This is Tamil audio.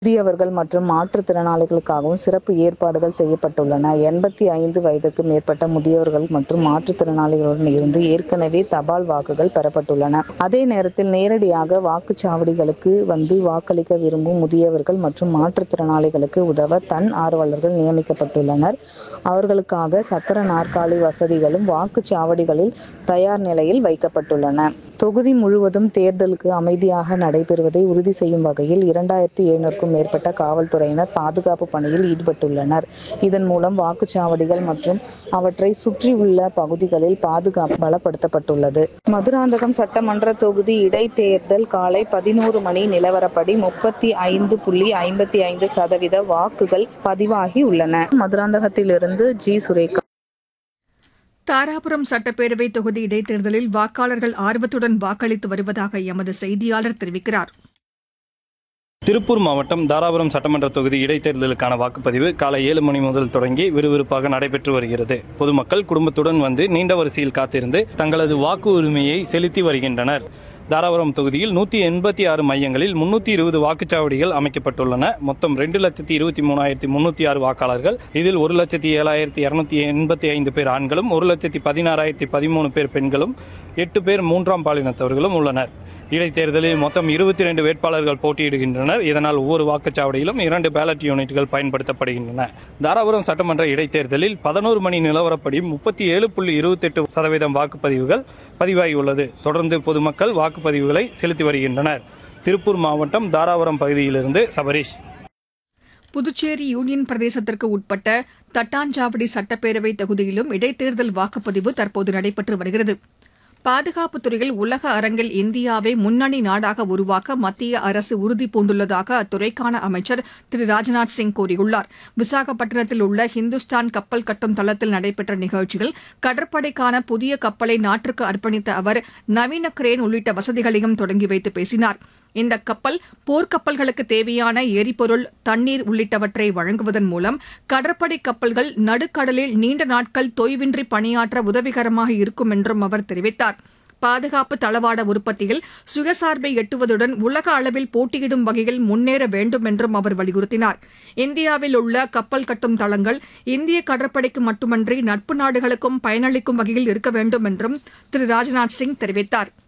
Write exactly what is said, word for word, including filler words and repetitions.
முதியவர்கள் மற்றும் மாற்றுத்திறனாளிகளுக்காகவும் சிறப்பு ஏற்பாடுகள் செய்யப்பட்டுள்ளன. எண்பத்தி ஐந்து வயதுக்கு மேற்பட்ட முதியவர்கள் மற்றும் மாற்றுத்திறனாளிகளுடன் இருந்து ஏற்கனவே தபால் வாக்குகள் பெறப்பட்டுள்ளன. அதே நேரத்தில் நேரடியாக வாக்குச்சாவடிகளுக்கு வந்து வாக்களிக்க விரும்பும் முதியவர்கள் மற்றும் மாற்றுத்திறனாளிகளுக்கு உதவ தன் ஆர்வலர்கள் நியமிக்கப்பட்டுள்ளனர். அவர்களுக்காக சக்கர நாற்காலி வசதிகளும் வாக்குச்சாவடிகளில் தயார் நிலையில் வைக்கப்பட்டுள்ளன. தொகுதி முழுவதும் தேர்தலுக்கு அமைதியாக நடைபெறுவதை உறுதி செய்யும் வகையில் இரண்டாயிரத்தி எழுநூறுக்கும் மேற்பட்ட காவல்துறையினர் பாதுகாப்பு பணியில் ஈடுபட்டுள்ளனர். இதன் மூலம் வாக்குச்சாவடிகள் மற்றும் அவற்றை சுற்றியுள்ள பகுதிகளில் பாதுகாப்பு பலப்படுத்தப்பட்டுள்ளது. மதுராந்தகம் சட்டமன்ற தொகுதி இடைத்தேர்தல் காலை பதினோரு மணி நிலவரப்படி முப்பத்தி ஐந்து புள்ளி ஐம்பத்தி ஐந்து சதவீத வாக்குகள் பதிவாகி உள்ளன. மதுராந்தகத்திலிருந்து ஜி சுரேகா. தாராபுரம் சட்டப்பேரவை தொகுதி இடைத்தேர்தலில் வாக்காளர்கள் ஆர்வத்துடன் வாக்களித்து வருவதாக எமது செய்தியாளர் தெரிவிக்கிறார். திருப்பூர் மாவட்டம் தாராபுரம் சட்டமன்ற தொகுதி இடைத்தேர்தலுக்கான வாக்குப்பதிவு காலை ஏழு மணி முதல் தொடங்கி விறுவிறுப்பாக நடைபெற்று வருகிறது. பொதுமக்கள் குடும்பத்துடன் வந்து நீண்ட வரிசையில் காத்திருந்து தங்களது வாக்கு உரிமையை செலுத்தி வருகின்றனர். தாராபுரம் தொகுதியில் நூற்றி எண்பத்தி ஆறு மையங்களில் முன்னூற்றி இருபது வாக்குச்சாவடிகள் அமைக்கப்பட்டுள்ளன. மொத்தம் ரெண்டு லட்சத்தி இருபத்தி மூணாயிரத்தி முன்னூற்றி ஆறு வாக்காளர்கள். இதில் ஒரு லட்சத்தி ஏழாயிரத்தி இருநூத்தி எண்பத்தி ஐந்து பேர் ஆண்களும் ஒரு லட்சத்தி பதினாறாயிரத்தி பதிமூணு பேர் பெண்களும் எட்டு பேர் மூன்றாம் பாலினத்தவர்களும் உள்ளனர். இடைத்தேர்தலில் மொத்தம் இருபத்தி ரெண்டு வேட்பாளர்கள் போட்டியிடுகின்றனர். இதனால் ஒவ்வொரு வாக்குச்சாவடியிலும் இரண்டு பேலட் யூனிட்டுகள் பயன்படுத்தப்படுகின்றன. தாராபுரம் சட்டமன்ற இடைத்தேர்தலில் பதினோரு மணி நிலவரப்படி முப்பத்தி ஏழு புள்ளி இருபத்தி எட்டு சதவீதம் வாக்குப்பதிவுகள் பதிவாகியுள்ளது. தொடர்ந்து பொதுமக்கள் வாக்குப்பதிவுகளை செலுத்தி வருகின்றனர். திருப்பூர் மாவட்டம் தாராபுரம் பகுதியிலிருந்து சபரீஷ். புதுச்சேரி யூனியன் பிரதேசத்திற்கு உட்பட்ட தட்டாஞ்சாவடி சட்டப்பேரவை தொகுதியிலும் இடைத்தேர்தல் வாக்குப்பதிவு தற்போது நடைபெற்று வருகிறது. பாதுகாப்புத் துறையில் உலக அரங்கில் இந்தியாவை முன்னணி நாடாக உருவாக்க மத்திய அரசு உறுதி பூண்டுள்ளதாக அத்துறைக்கான அமைச்சர் திரு ராஜ்நாத் சிங் கூறியுள்ளார். விசாகப்பட்டினத்தில் உள்ள ஹிந்துஸ்தான் கப்பல் கட்டும் தளத்தில் நடைபெற்ற நிகழ்ச்சியில் கடற்படைக்கான புதிய கப்பலை நாட்டுக்கு அர்ப்பணித்த அவர் நவீன கிரேன் உள்ளிட்ட வசதிகளையும் தொடங்கி வைத்து பேசினார். இந்த கப்பல் போர்க்கப்பல்களுக்கு தேவையான எரிபொருள், தண்ணீர் உள்ளிட்டவற்றை வழங்குவதன் மூலம் கடற்படை கப்பல்கள் நடுக்கடலில் நீண்ட நாட்கள் தொய்வின்றி பணியாற்ற உதவிகரமாக இருக்கும் என்றும் அவர் தெரிவித்தார். பாதுகாப்பு தளவாட உற்பத்தியில் சுயசார்பை எட்டுவதுடன் உலக அளவில் போட்டியிடும் வகையில் முன்னேற வேண்டும் என்றும் அவர் வலியுறுத்தினார். இந்தியாவில் உள்ள கப்பல் கட்டும் தளங்கள் இந்திய கடற்படைக்கு மட்டுமன்றி நட்பு நாடுகளுக்கும் பயனளிக்கும் வகையில் இருக்க வேண்டும் என்றும் திரு ராஜ்நாத் சிங் தெரிவித்தார்.